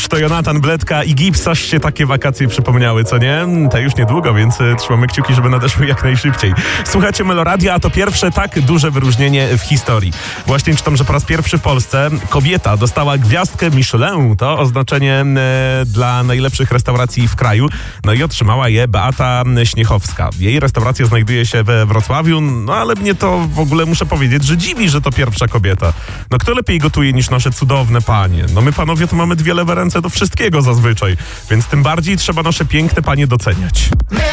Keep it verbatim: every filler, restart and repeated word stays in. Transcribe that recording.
to Jonatan Bledka i Gibbs. Aż się takie wakacje przypomniały, co nie? Te już niedługo, więc y, trzymamy kciuki, żeby nadeszły jak najszybciej. Słuchajcie Meloradia, a to pierwsze tak duże wyróżnienie w historii. Właśnie czytam, że po raz pierwszy w Polsce kobieta dostała gwiazdkę Michelin, to oznaczenie y, dla najlepszych restauracji w kraju. No i otrzymała je Beata Śniechowska. Jej restauracja znajduje się we Wrocławiu, no ale mnie to w ogóle muszę powiedzieć, że dziwi, że to pierwsza kobieta. No kto lepiej gotuje niż nasze cudowne panie? No my panowie to mamy dwie lewe ręce do wszystkiego zazwyczaj, więc tym bardziej trzeba nasze piękne panie doceniać.